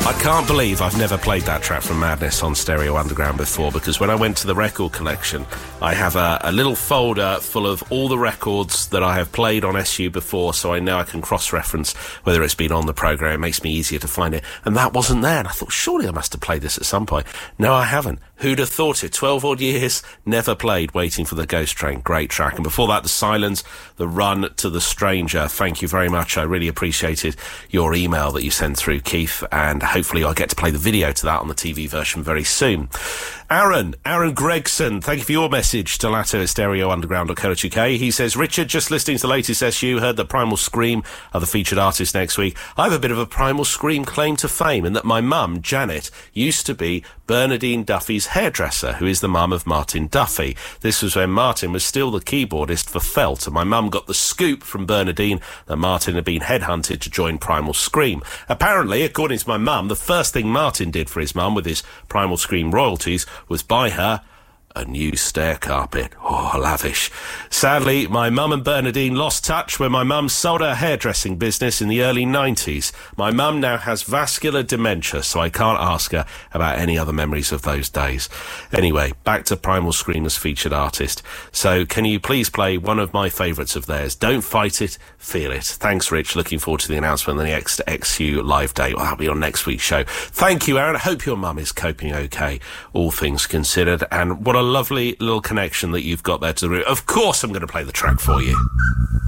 I can't believe I've never played that track from Madness on Stereo Underground before, because when I went to the record collection, I have a little folder full of all the records that I have played on SU before, so I know I can cross-reference whether it's been on the programme. It makes me easier to find it. And that wasn't there. And I thought, surely I must have played this at some point. No, I haven't. Who'd have thought it? 12 odd years, never played Waiting for the Ghost Train. Great track. And before that, The Silence, The Run to the Stranger. Thank you very much. I really appreciated your email that you sent through, Keith, and hopefully I'll get to play the video to that on the TV version very soon. Aaron Gregson, thank you for your message to Latto at stereounderground.co.uk. He says, Richard, just listening to the latest SU, heard that Primal Scream are the featured artist next week. I have a bit of a Primal Scream claim to fame in that my mum, Janet, used to be Bernadine Duffy's hairdresser, who is the mum of Martin Duffy. This was when Martin was still the keyboardist for Felt, and my mum got the scoop from Bernadine that Martin had been headhunted to join Primal Scream. Apparently, according to my mum, the first thing Martin did for his mum with his Primal Scream royalties was buy her a new stair carpet. Oh, lavish. Sadly, my mum and Bernadine lost touch when my mum sold her hairdressing business in the early 90s. My mum now has vascular dementia, so I can't ask her about any other memories of those days. Anyway, back to Primal Scream as featured artist. So can you please play one of my favourites of theirs? Don't Fight It, Feel It. Thanks, Rich. Looking forward to the announcement on the XU live date. Well, that'll be on next week's show. Thank you, Aaron. I hope your mum is coping okay, all things considered. And what a lovely little connection that you've got there to the room. Of course I'm going to play the track for you.